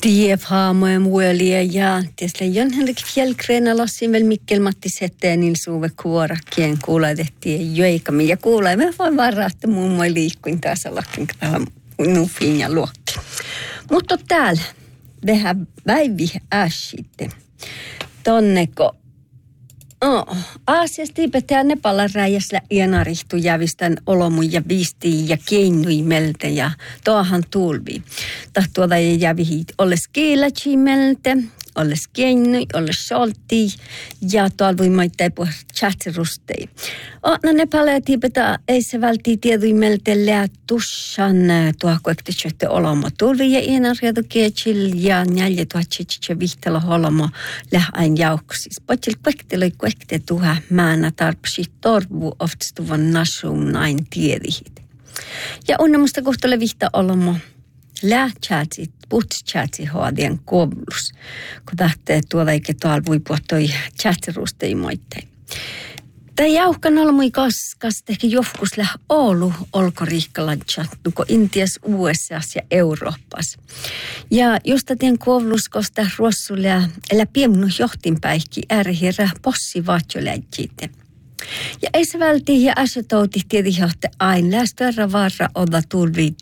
Tiefhaamoja muolia ja tietysti Jan-Henrik Fjällgren lassin vielä Mikkel-Matti Seteenin suuve kuorakkien kuuletettiin joikami. Ja kuulemme vaan varaa, että muun muassa liikkuin tässä lakin tähän nufin ja luokki. Mutta täällä tehdään väivi äsitte. Tonneko Aasiasta tiipetään Nepalan räjäsellä iänarihtu jävistän olomun ja viistiin ja keinui melte ja toahan tulvi. Tahtuoda ja jävihi olles kiilätsi melte, olles keinui, olles solti ja tuolla voi maittaa puhua chatsirustei. No Nepalan tiipetään ei se vältii tiedui melte lää tussan tuohon kuektisyötte olomo tulvi ja iänarihtu kietsil ja nälje tuohon vihtelo holomo lähain jauksis. Potsil kuekte tuha määnä tarpsi torvu oftstuvan nasuun nain tiedihit. Ja unnemusta kohtale vihta olomo lähtsätsit, putsätsi hoadien koulus, kun lähtee tuolla eikä tuolla voi puhua toi chatsirustei moittein. Tämä jauhkan olmui kaskas ehkä joskus läh Oulu olkoriikkalansja, nuko Intias, USAs ja Eurooppas. Ja josta tien kouluskosta ruossulle elä piemnu johtinpäihki ärhirä possi vaatjoläjjiite. Ja ei se vältiin ja asetouti tiedihohte aina lästöärä varra olla tulvi